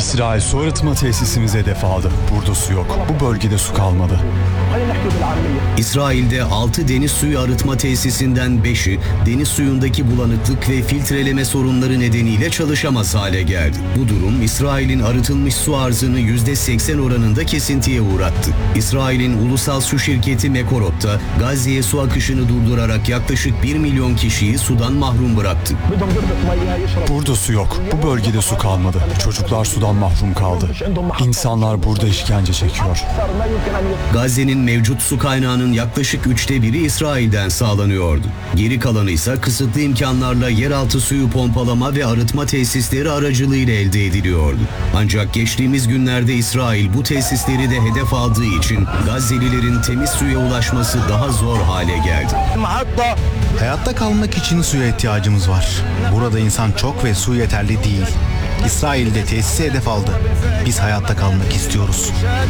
İsrail su arıtma tesisimize hedef aldı. Burada su yok. Bu bölgede su kalmadı. İsrail'de 6 deniz suyu arıtma tesisinden 5'i deniz suyundaki bulanıklık ve filtreleme sorunları nedeniyle çalışamaz hale geldi. Bu durum İsrail'in arıtılmış su arzını %80 oranında kesintiye uğrattı. İsrail'in ulusal su şirketi Mekorot da Gazze'ye su akışını durdurarak yaklaşık 1 milyon kişiyi sudan mahrum bıraktı. Burada su yok. Bu bölgede su kalmadı. Çocuklar sudan mahrum kaldı. İnsanlar burada işkence çekiyor. Gazze'nin mevcut su kaynağının yaklaşık 1/3'ü İsrail'den sağlanıyordu. Geri kalanı ise kısıtlı imkanlarla yeraltı suyu pompalama ve arıtma tesisleri aracılığıyla elde ediliyordu. Ancak geçtiğimiz günlerde İsrail bu tesisleri de hedef aldığı için Gazze'lilerin temiz suya ulaşması daha zor hale geldi. Hayatta kalmak için suya ihtiyacımız var. Burada insan çok ve su yeterli değil. İsrail'de tesisi hedef aldı. Biz hayatta kalmak istiyoruz.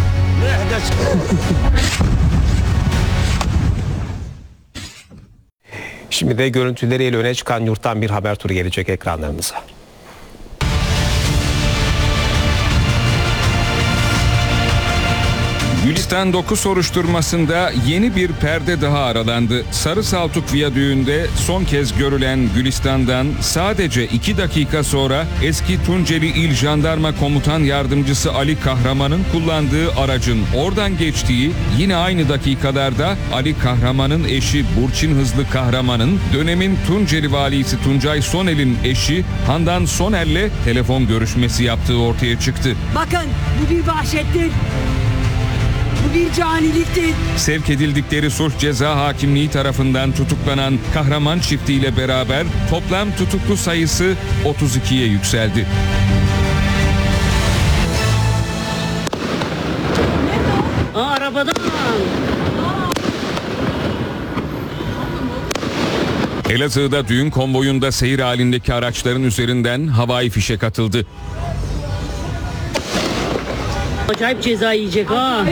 Şimdi de görüntüleriyle öne çıkan yurttan bir haber turu gelecek ekranlarımıza. Gülistan 9 soruşturmasında yeni bir perde daha aralandı. Sarı Saltuk Viyadüğü'nde son kez görülen Gülistan'dan sadece 2 dakika sonra eski Tunceli İl Jandarma Komutan Yardımcısı Ali Kahraman'ın kullandığı aracın oradan geçtiği, yine aynı dakikalarda Ali Kahraman'ın eşi Burçin Hızlı Kahraman'ın dönemin Tunceli Valisi Tuncay Sonel'in eşi Handan Sonel'le telefon görüşmesi yaptığı ortaya çıktı. Bakın, bu bir vahşettir. Bu bir caniliktir. Sevk edildikleri Sulh Ceza Hakimliği tarafından tutuklanan Kahraman çiftiyle beraber toplam tutuklu sayısı 32'ye yükseldi. Arabadan. Elazığ'da düğün konvoyunda seyir halindeki araçların üzerinden havai fişek atıldı. Acayip ceza yiyecek ha.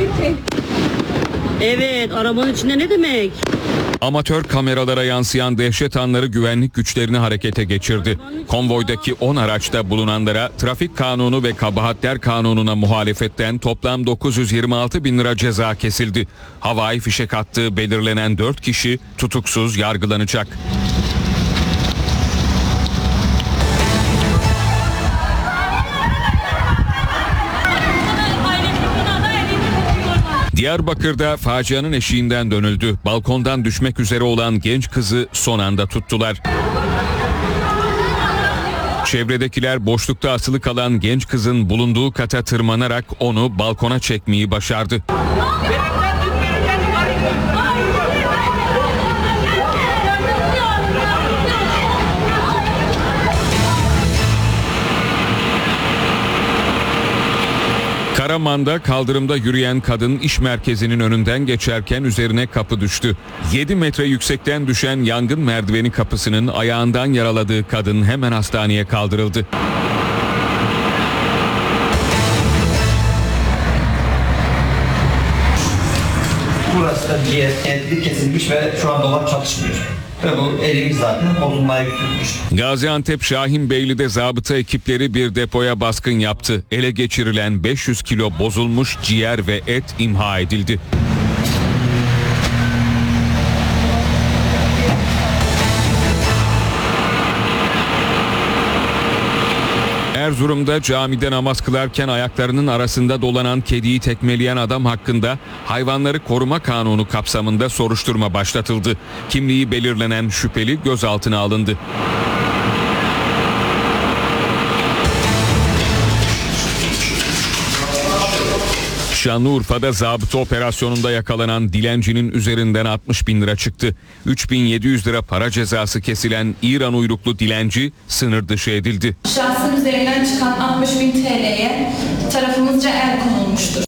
Evet, arabanın içinde ne demek? Amatör kameralara yansıyan dehşet anları güvenlik güçlerini harekete geçirdi. Konvoydaki 10 araçta bulunanlara trafik kanunu ve kabahatler kanununa muhalefetten toplam 926 bin lira ceza kesildi. Havai fişek attığı belirlenen 4 kişi tutuksuz yargılanacak. Diyarbakır'da facianın eşiğinden dönüldü. Balkondan düşmek üzere olan genç kızı son anda tuttular. Çevredekiler boşlukta asılı kalan genç kızın bulunduğu kata tırmanarak onu balkona çekmeyi başardı. Karaman'da kaldırımda yürüyen kadın iş merkezinin önünden geçerken üzerine kapı düştü. 7 metre yüksekten düşen yangın merdiveni kapısının ayağından yaraladığı kadın hemen hastaneye kaldırıldı. Burası da bir kesilmiş ve şu an dolap çalışmıyor. Ve bu elimiz zaten bozulmaya götürmüş. Gaziantep Şahinbeyli'de zabıta ekipleri bir depoya baskın yaptı. Ele geçirilen 500 kilo bozulmuş ciğer ve et imha edildi. Erzurum'da camide namaz kılarken ayaklarının arasında dolanan kediyi tekmeleyen adam hakkında hayvanları koruma kanunu kapsamında soruşturma başlatıldı. Kimliği belirlenen şüpheli gözaltına alındı. Şanlıurfa'da zabıta operasyonunda yakalanan dilencinin üzerinden 60 bin lira çıktı. 3.700 lira para cezası kesilen İran uyruklu dilenci sınır dışı edildi. Şahsın üzerinden çıkan 60 bin TL'ye tarafımızca el konulmuştur.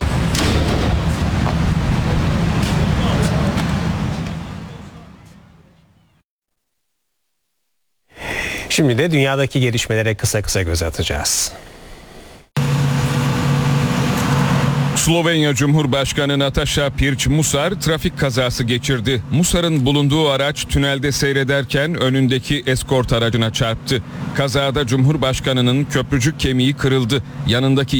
Şimdi de dünyadaki gelişmelere kısa kısa göz atacağız. Slovenya Cumhurbaşkanı Nataša Pirc-Musar trafik kazası geçirdi. Musar'ın bulunduğu araç tünelde seyrederken önündeki eskort aracına çarptı. Kazada Cumhurbaşkanının köprücük kemiği kırıldı. Yanındaki